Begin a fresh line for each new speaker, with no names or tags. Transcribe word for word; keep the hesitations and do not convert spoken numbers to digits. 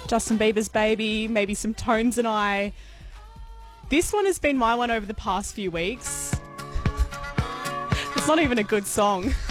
Justin Bieber's Baby, maybe some Tones and I. This one has been my one over the past few weeks. It's not even a good song.